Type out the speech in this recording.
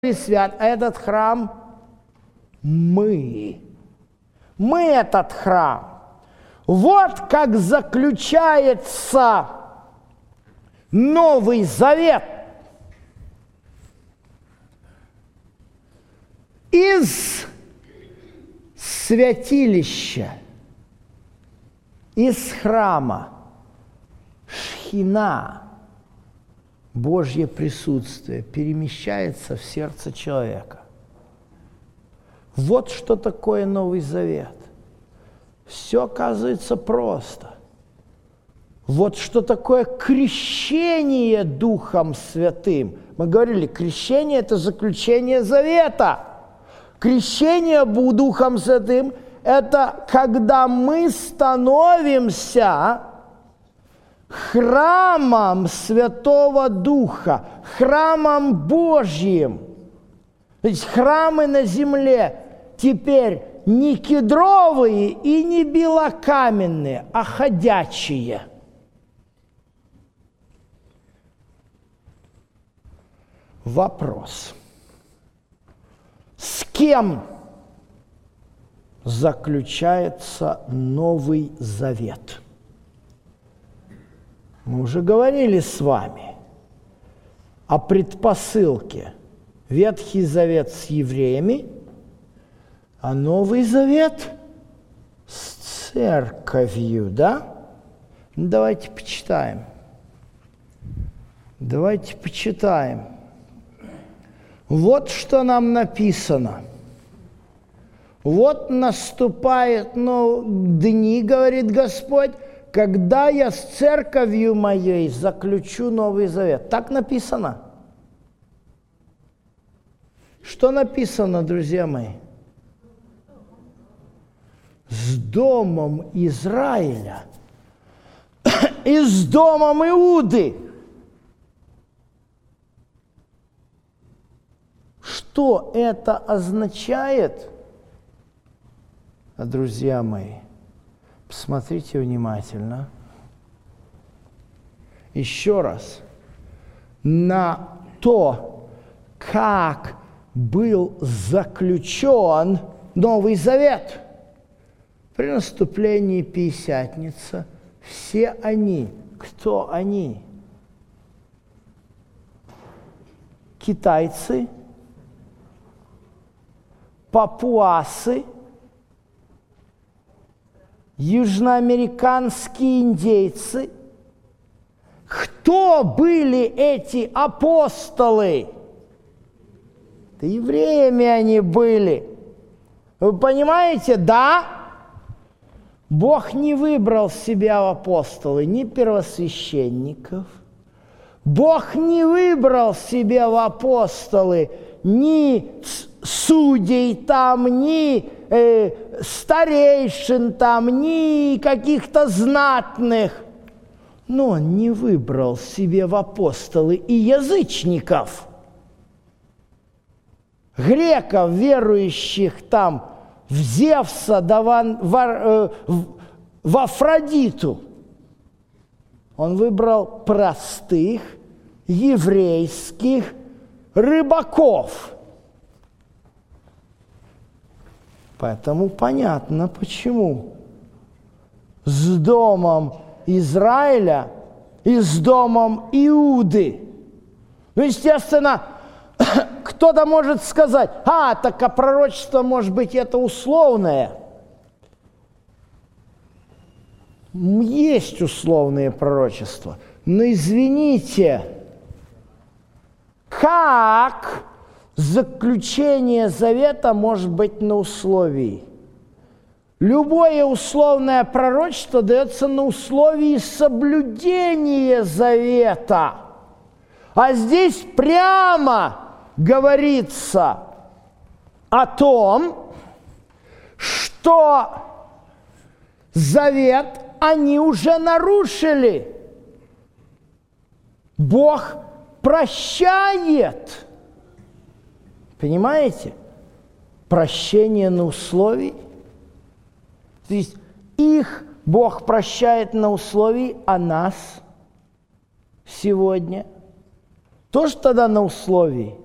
свят, а этот храм мы. Мы этот храм. Вот как заключается Новый Завет. Из святилища, из храма, Шхина, Божье присутствие, перемещается в сердце человека. Вот что такое Новый Завет. Все оказывается просто. Вот что такое крещение Духом Святым. Мы говорили, крещение – это заключение завета. Крещение Духом Святым – это когда мы становимся храмом Святого Духа, храмом Божьим. То есть храмы на земле теперь не кедровые и не белокаменные, а ходячие. Вопрос. С кем заключается Новый Завет? Мы уже говорили с вами о предпосылке. Ветхий Завет с евреями, а Новый Завет с церковью, да? Давайте почитаем. Давайте почитаем. Вот что нам написано. Вот наступают дни, говорит Господь, когда я с церковью моей заключу Новый Завет. Так написано. Что написано, друзья мои? С домом Израиля и с домом Иуды. Что это означает, друзья мои? Посмотрите внимательно. Еще раз. На то, как был заключен Новый Завет. При наступлении Пятидесятницы все они, кто они? Китайцы, папуасы, южноамериканские индейцы. Кто были эти апостолы? Да евреями они были. Вы понимаете, да? Бог не выбрал себя в апостолы ни первосвященников, Бог не выбрал себе в апостолы ни судей там, ни старейшин там, ни каких-то знатных. Но Он не выбрал себе в апостолы и язычников, греков, верующих там в Зевса, да в Афродиту. Он выбрал простых еврейских рыбаков. Поэтому понятно, почему с домом Израиля и с домом Иуды. Ну, естественно, кто-то может сказать, так а пророчество, может быть, это условное. Есть условные пророчества, но извините, как заключение завета может быть на условии? Любое условное пророчество дается на условии соблюдения завета. А здесь прямо говорится о том, что завет они уже нарушили. Бог прощает. Понимаете? Прощение на условии. То есть их Бог прощает на условии, а нас сегодня тоже тогда на условии.